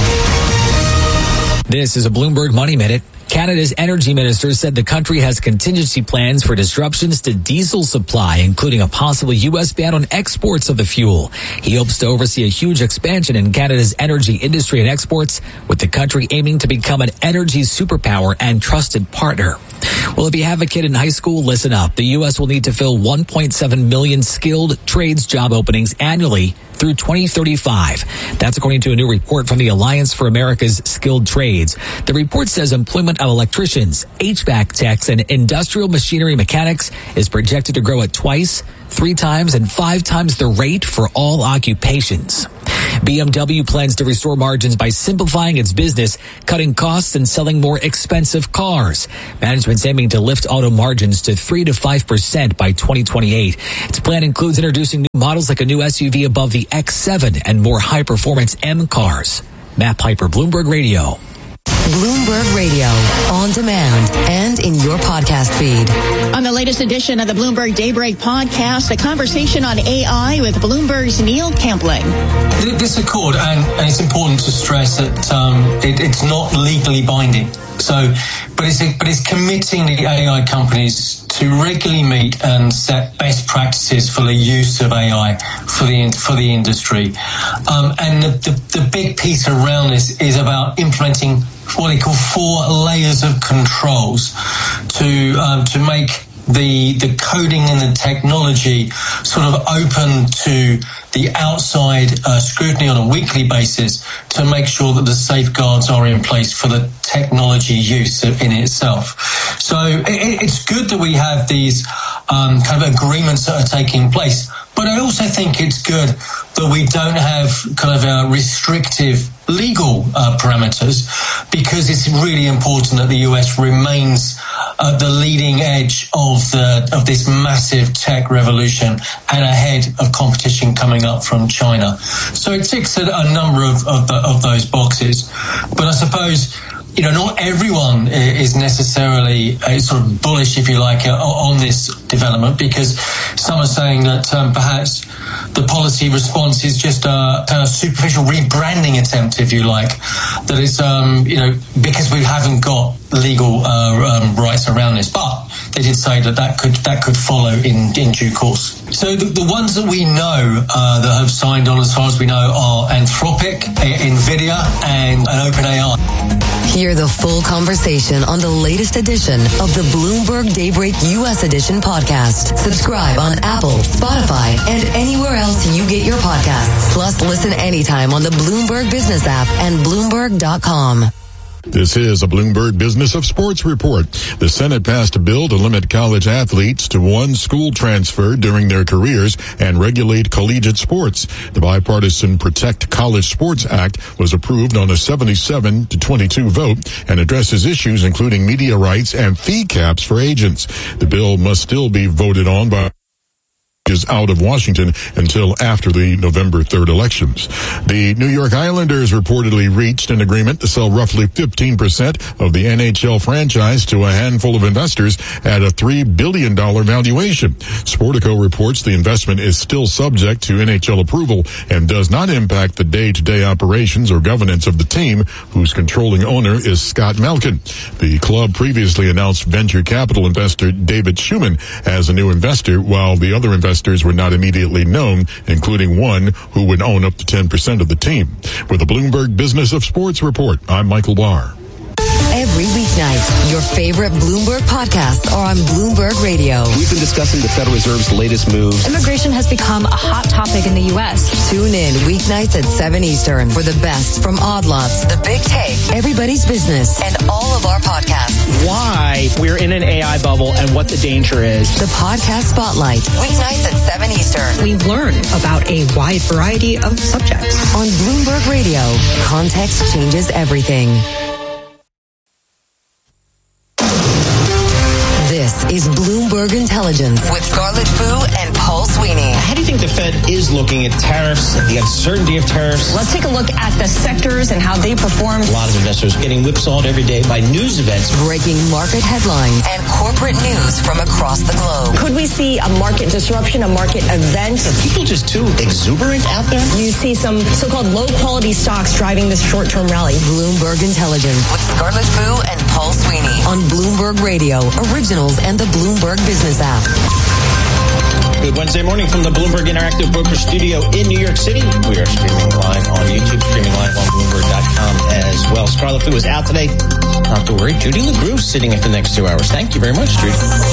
Speaker 9: This is a Bloomberg Money Minute. Canada's energy minister said the country has contingency plans for disruptions to diesel supply, including a possible U.S. ban on exports of the fuel. He hopes to oversee a huge expansion in Canada's energy industry and exports, with the country aiming to become an energy superpower and trusted partner. Well, if you have a kid in high school, listen up. The U.S. will need to fill 1.7 million skilled trades job openings annually through 2035. That's according to a new report from the Alliance for America's Skilled Trades. The report says employment of electricians, HVAC techs, and industrial machinery mechanics is projected to grow at twice, 3 times, and 5 times the rate for all occupations. BMW plans to restore margins by simplifying its business, cutting costs, and selling more expensive cars. Management's aiming to lift auto margins to 3 to 5% by 2028. Its plan includes introducing new models like a new SUV above the X7 and more high-performance M cars. Matt Piper, Bloomberg Radio.
Speaker 21: Bloomberg Radio, on demand and in your podcast feed.
Speaker 7: On the latest edition of the Bloomberg Daybreak podcast, a conversation on AI with Bloomberg's Neil Campling.
Speaker 10: This accord, and it's important to stress that it's not legally binding. So, but it's committing the AI companies to regularly meet and set best practices for the use of AI for the industry. And the big piece around this is about implementing what they call 4 layers of controls to make the coding and the technology sort of open to the outside scrutiny on a weekly basis to make sure that the safeguards are in place for the technology use in itself. So it's good that we have these kind of agreements that are taking place, but I also think it's good that we don't have kind of restrictive legal parameters, because it's really important that the US remains at the leading edge of this massive tech revolution and ahead of competition coming up from China. So it ticks a number of those boxes. But I suppose, not everyone is necessarily sort of bullish, if you like, on this development, because some are saying that perhaps the policy response is just a kind of superficial rebranding attempt, if you like, that it's, because we haven't got legal rights around this. But they did say that could follow in due course. So the ones that we know that have signed on, as far as we know, are Anthropic, NVIDIA, and OpenAI.
Speaker 21: Hear the full conversation on the latest edition of the Bloomberg Daybreak U.S. Edition podcast. Subscribe on Apple, Spotify, and anywhere else you get your podcasts. Plus, listen anytime on the Bloomberg Business app and Bloomberg.com.
Speaker 2: This is a Bloomberg Business of Sports report. The Senate passed a bill to limit college athletes to 1 school transfer during their careers and regulate collegiate sports. The bipartisan Protect College Sports Act was approved on a 77-22 vote and addresses issues including media rights and fee caps for agents. The bill must still be voted on by is out of Washington until after the November 3rd elections. The New York Islanders reportedly reached an agreement to sell roughly 15% of the NHL franchise to a handful of investors at a $3 billion valuation. Sportico reports the investment is still subject to NHL approval and does not impact the day-to-day operations or governance of the team, whose controlling owner is Scott Malkin. The club previously announced venture capital investor David Schumann as a new investor, while the other investors were not immediately known, including one who would own up to 10% of the team. With the Bloomberg Business of Sports report, I'm Michael Barr.
Speaker 21: Every weekday weeknight. Your favorite Bloomberg podcasts are on Bloomberg Radio.
Speaker 11: We've been discussing the Federal Reserve's latest moves.
Speaker 12: Immigration has become a hot topic in the U.S.
Speaker 21: Tune in weeknights at 7 Eastern for the best from Odd Lots, The Big Take, Everybody's Business, and all of our podcasts.
Speaker 13: Why we're in an AI bubble and what the danger is.
Speaker 21: The Podcast Spotlight, weeknights at 7 Eastern.
Speaker 14: We learn about a wide variety of subjects.
Speaker 21: On Bloomberg Radio, context changes everything. This is Bloomberg Intelligence with Scarlett Fu and Paul Sweeney.
Speaker 5: How do you think the Fed is looking at tariffs, the uncertainty of tariffs?
Speaker 12: Let's take a look at the sectors and how they perform.
Speaker 5: A lot of investors getting whipsawed every day by news events.
Speaker 21: Breaking market headlines and corporate news from across the globe.
Speaker 12: Could we see a market disruption, a market event?
Speaker 5: Are people just too exuberant out there?
Speaker 12: You see some so-called low-quality stocks driving this short-term rally.
Speaker 21: Bloomberg Intelligence with Scarlett Fu and Paul Sweeney on Bloomberg Radio, Originals, and the Bloomberg Business app.
Speaker 5: Good Wednesday morning from the Bloomberg Interactive Broker Studio in New York City. We are streaming live on YouTube, streaming live on Bloomberg.com as well. Scarlett Fu is out today. Not to worry. Judy LaGrue sitting in for the next 2 hours. Thank you very much, Judy.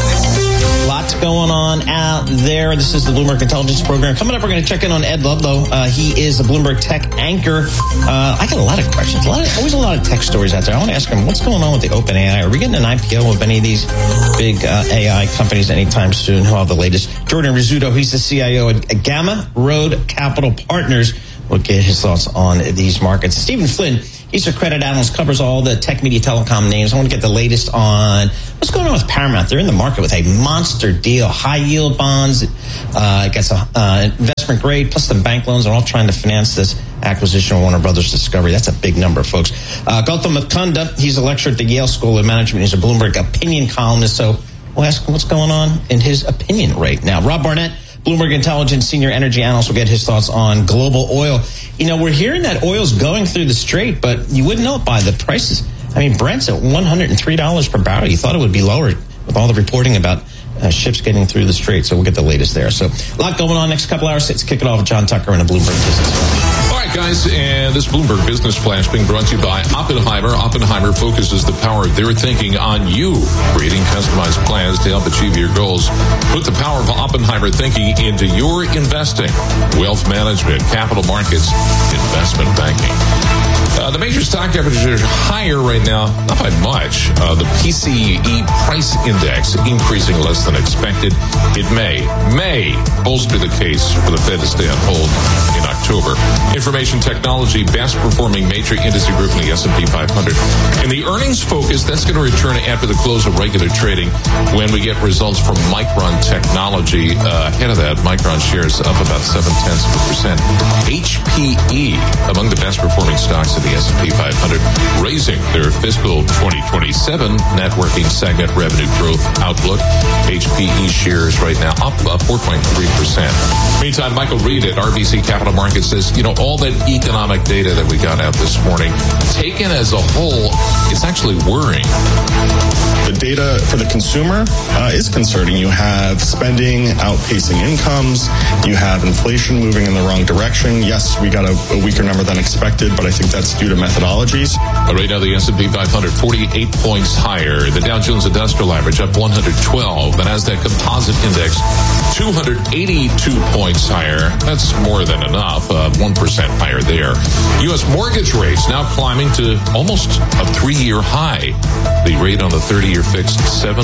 Speaker 5: Lots going on out there. This is the Bloomberg Intelligence Program. Coming up, we're going to check in on Ed Ludlow. He is the Bloomberg Tech anchor. I got a lot of questions. Always a lot of tech stories out there. I want to ask him, what's going on with the OpenAI? Are we getting an IPO of any of these big AI companies anytime soon? He'll have the latest. Jordan Rizzuto, he's the CIO at Gamma Road Capital Partners. We'll get his thoughts on these markets. Stephen Flynn, he's a credit analyst, covers all the tech, media, telecom names. I want to get the latest on what's going on with Paramount. They're in the market with a monster deal, high-yield bonds, gets investment grade, plus some bank loans. They're all trying to finance this acquisition of Warner Brothers Discovery. That's a big number, folks. Gautam Mukunda, he's a lecturer at the Yale School of Management. He's a Bloomberg opinion columnist, so we'll ask him what's going on in his opinion right now. Rob Barnett, Bloomberg Intelligence senior energy analyst, will get his thoughts on global oil. You know, we're hearing that oil's going through the strait, but you wouldn't know it by the prices. I mean, Brent's at $103 per barrel. You thought it would be lower with all the reporting about ships getting through the strait. So we'll get the latest there. So a lot going on next couple hours. Let's kick it off with John Tucker and a Bloomberg Business.
Speaker 16: All right, guys, and this Bloomberg Business Flash being brought to you by Oppenheimer. Oppenheimer focuses the power of their thinking on you, creating customized plans to help achieve your goals. Put the power of Oppenheimer thinking into your investing, wealth management, capital markets, investment banking. The major stock averages are higher right now, not by much. The PCE price index increasing less than expected. It may bolster the case for the Fed to stay on hold in October. Information technology, best performing major industry group in the S&P 500. In the earnings focus, that's going to return after the close of regular trading when we get results from Micron Technology. Ahead of that, Micron shares up about 0.7%. HPE, among the best performing stocks in the S&P 500, raising their fiscal 2027 networking segment revenue growth outlook. HPE shares right now up 4.3%. Meantime, Michael Reed at RBC Capital Markets says, all that economic data that we got out this morning, taken as a whole, it's actually worrying.
Speaker 17: The data for the consumer is concerning. You have spending outpacing incomes. You have inflation moving in the wrong direction. Yes, we got a weaker number than expected, but I think that's due to methodologies.
Speaker 16: Right now, the S&P 500, 48 points higher. The Dow Jones Industrial Average up 112. The Nasdaq Composite Index, 282 points higher. That's more than enough. 1% higher there. U.S. mortgage rates now climbing to almost a 3-year high. The rate on the 30-year fixed 7.3%.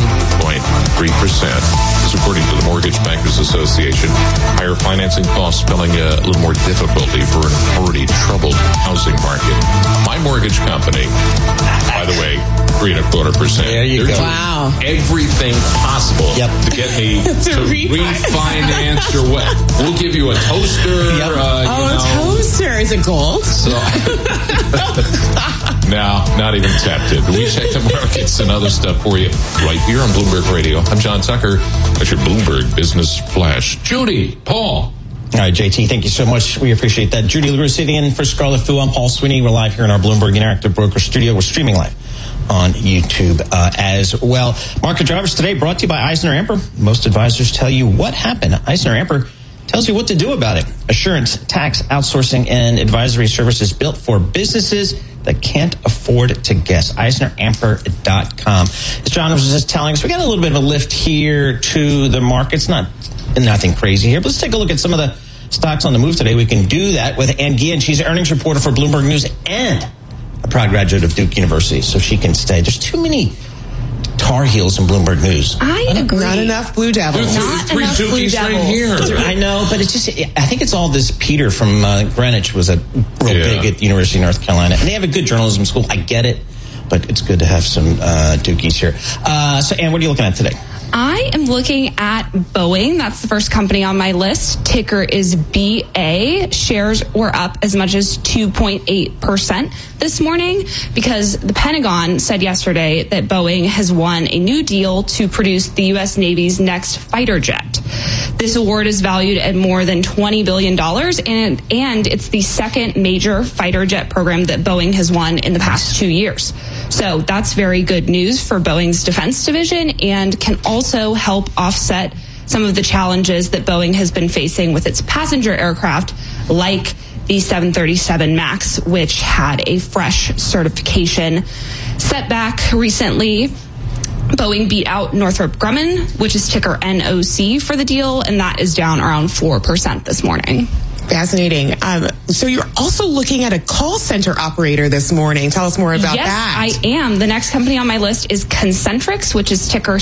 Speaker 16: This according to the Mortgage Bankers Association. Higher financing costs spelling a little more difficulty for an already troubled housing market. My mortgage company, by the way, 3.25%.
Speaker 5: There you go.
Speaker 16: Wow. Everything possible to get me to refinance your what? We'll give you a toaster.
Speaker 19: A toaster. Is it gold?
Speaker 16: So, no, not even tempted. We check the markets and other stuff for you right here on Bloomberg Radio. I'm John Tucker. That's your Bloomberg Business Flash. Judy, Paul.
Speaker 5: All right, JT, thank you so much. We appreciate that. Judy LaGrue sitting in for Scarlett Fu. I'm Paul Sweeney. We're live here in our Bloomberg Interactive Broker Studio. We're streaming live on YouTube as well. Market drivers today brought to you by EisnerAmper. Most advisors tell you what happened. EisnerAmper tells you what to do about it. Assurance, tax, outsourcing, and advisory services built for businesses that can't afford to guess. EisnerAmper.com. As John was just telling us, we got a little bit of a lift here to the markets. Nothing crazy here, but let's take a look at some of the stocks on the move today. We can do that with Ann Guillen. She's an earnings reporter for Bloomberg News and a proud graduate of Duke University, so she can stay. There's too many Tar Heels in Bloomberg News.
Speaker 19: I agree. Not enough Blue Devils.
Speaker 5: Not
Speaker 19: enough Blue Devils.
Speaker 5: Right here. I know, but it's just, I think it's all this Peter from Greenwich was a real big at the University of North Carolina. And they have a good journalism school. I get it, but it's good to have some Dukies here. So, Ann, what are you looking at today?
Speaker 3: I am looking at Boeing. That's the first company on my list. Ticker is BA. Shares were up as much as 2.8% this morning because the Pentagon said yesterday that Boeing has won a new deal to produce the U.S. Navy's next fighter jet. This award is valued at more than $20 billion, and it's the second major fighter jet program that Boeing has won in the past 2 years. So that's very good news for Boeing's defense division and can also help offset some of the challenges that Boeing has been facing with its passenger aircraft, like the 737 MAX, which had a fresh certification setback recently. Boeing beat out Northrop Grumman, which is ticker NOC for the deal, and that is down around 4% this morning.
Speaker 19: Fascinating. So you're also looking at a call center operator this morning. Tell us more about that.
Speaker 3: Yes, I am. The next company on my list is Concentrix, which is ticker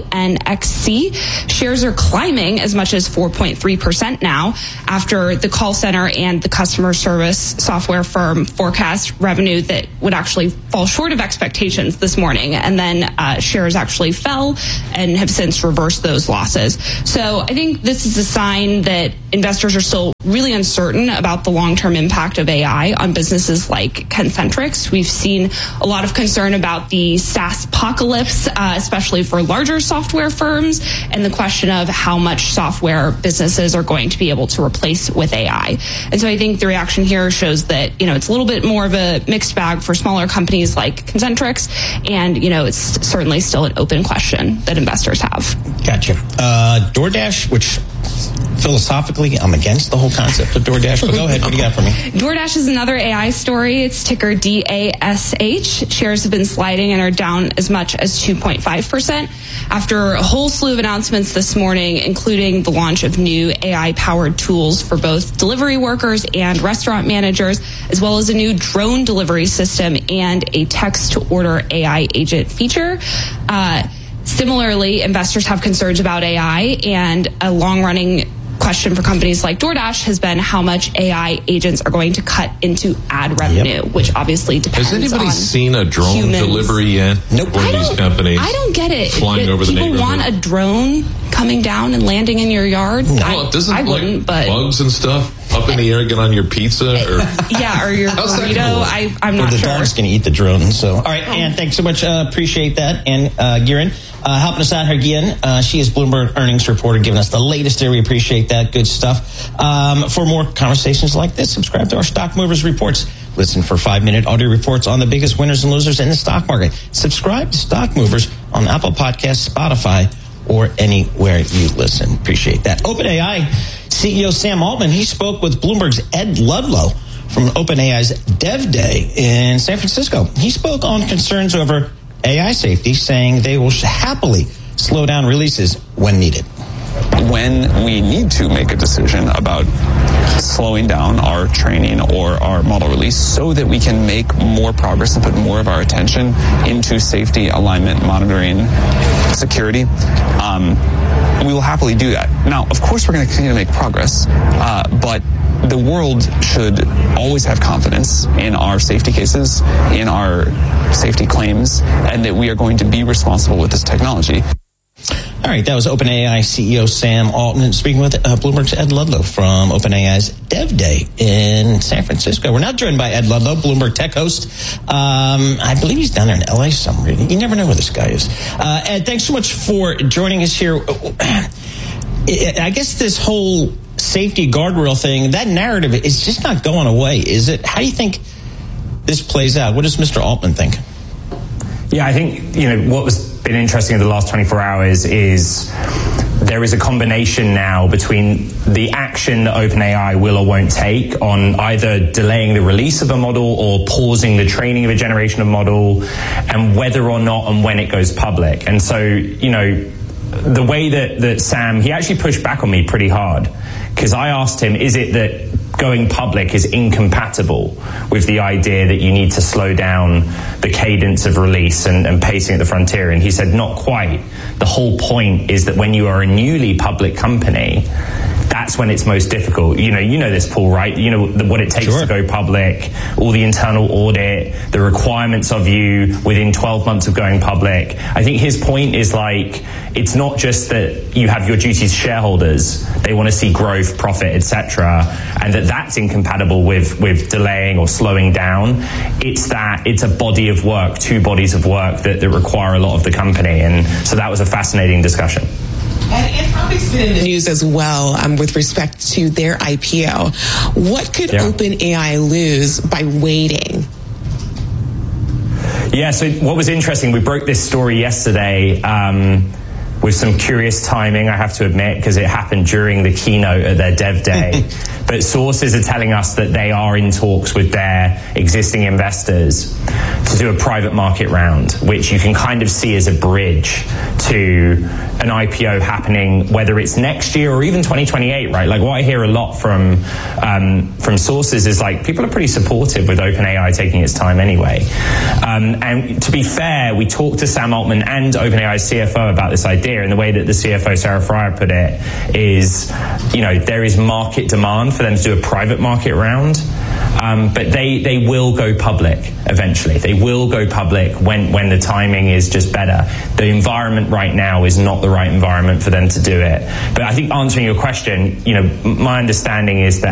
Speaker 3: CNXC. Shares are climbing as much as 4.3% now after the call center and the customer service software firm forecast revenue that would actually fall short of expectations this morning. And then shares actually fell and have since reversed those losses. So I think this is a sign that investors are still really uncertain about the long-term impact of AI on businesses like Concentrix. We've seen a lot of concern about the SaaS apocalypse, especially for larger software firms, and the question of how much software businesses are going to be able to replace with AI. And so I think the reaction here shows that, it's a little bit more of a mixed bag for smaller companies like Concentrix, and, it's certainly still an open question that investors have.
Speaker 5: Gotcha. DoorDash, which philosophically, I'm against the whole concept of DoorDash, but go ahead. What do you got for me?
Speaker 3: DoorDash is another AI story. It's ticker DASH. Shares have been sliding and are down as much as 2.5% after a whole slew of announcements this morning, including the launch of new AI-powered tools for both delivery workers and restaurant managers, as well as a new drone delivery system and a text-to-order AI agent feature. Similarly, investors have concerns about AI, and a long-running question for companies like DoorDash has been how much AI agents are going to cut into ad revenue, which obviously depends on
Speaker 16: Has anybody seen a drone delivery yet?
Speaker 5: Nope.
Speaker 16: One of these companies.
Speaker 3: I don't get it.
Speaker 16: Flying over the neighborhood.
Speaker 3: People want a drone coming down and landing in your yard?
Speaker 16: Well, doesn't
Speaker 3: I wouldn't, but
Speaker 16: bugs and stuff up in the air get on your pizza? Or
Speaker 3: yeah, or your burrito. I'm not
Speaker 5: sure.
Speaker 3: sure.
Speaker 5: The dog's going to eat the drone. So, all right, Ann, thanks so much. Appreciate that. And Guillen, helping us out here again. She is Bloomberg earnings reporter, giving us the latest there. We appreciate that. Good stuff. For more conversations like this, subscribe to our Stock Movers Reports. Listen for 5-minute audio reports on the biggest winners and losers in the stock market. Subscribe to Stock Movers on Apple Podcasts, Spotify, or anywhere you listen. Appreciate that. OpenAI CEO Sam Altman, he spoke with Bloomberg's Ed Ludlow from OpenAI's Dev Day in San Francisco. He spoke on concerns over AI safety, saying they will happily slow down releases when needed.
Speaker 6: When we need to make a decision about slowing down our training or our model release so that we can make more progress and put more of our attention into safety, alignment, monitoring, security, we will happily do that. Now, of course, we're going to continue to make progress, but the world should always have confidence in our safety cases, in our safety claims, and that we are going to be responsible with this technology.
Speaker 5: All right, that was OpenAI CEO Sam Altman speaking with Bloomberg's Ed Ludlow from OpenAI's Dev Day in San Francisco. We're now joined by Ed Ludlow, Bloomberg tech host. I believe he's down there in LA somewhere. You never know where this guy is. Ed, thanks so much for joining us here. I guess this whole safety guardrail thing, that narrative is just not going away, is it? How do you think this plays out? What does Mr. Altman think?
Speaker 15: Yeah, I think, what was been interesting in the last 24 hours is there is a combination now between the action that OpenAI will or won't take on either delaying the release of a model or pausing the training of a generation of model, and whether or not and when it goes public. And so, you know, the way that Sam, he actually pushed back on me pretty hard, because I asked him, is it that going public is incompatible with the idea that you need to slow down the cadence of release and pacing at the frontier? And he said, not quite. The whole point is that when you are a newly public company, that's when it's most difficult. You know this, Paul, right? You know what it takes to go public, all the internal audit, the requirements of you within 12 months of going public. I think his point is, like, it's not just that you have your duties to shareholders. They want to see growth, profit, etc., and that's incompatible with delaying or slowing down. It's that it's a body of work, two bodies of work that require a lot of the company. And so that was a fascinating discussion.
Speaker 19: And Anthropic's been in the news as well with respect to their IPO. What could OpenAI lose by waiting?
Speaker 15: Yeah, so what was interesting, we broke this story yesterday with some curious timing, I have to admit, because it happened during the keynote at their dev day. But sources are telling us that they are in talks with their existing investors to do a private market round, which you can kind of see as a bridge to an IPO happening, whether it's next year or even 2028, right? Like, what I hear a lot from sources is, like, people are pretty supportive with OpenAI taking its time anyway. And to be fair, we talked to Sam Altman and OpenAI's CFO about this idea, and the way that the CFO, Sarah Fryer, put it is, you know, there is market demand for them to do a private market round. But they will go public eventually. They will go public when the timing is just better. The environment right now is not the right environment for them to do it. But I think, answering your question, you know, my understanding is that